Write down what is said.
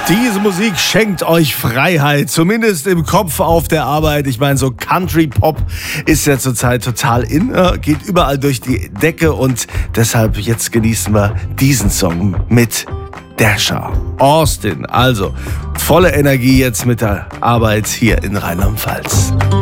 Diese Musik schenkt euch Freiheit, zumindest im Kopf auf der Arbeit. Ich meine, so Country-Pop ist ja zurzeit total in, geht überall durch die Decke und deshalb jetzt genießen wir diesen Song mit Dasher, Austin. Also volle Energie jetzt mit der Arbeit hier in Rheinland-Pfalz.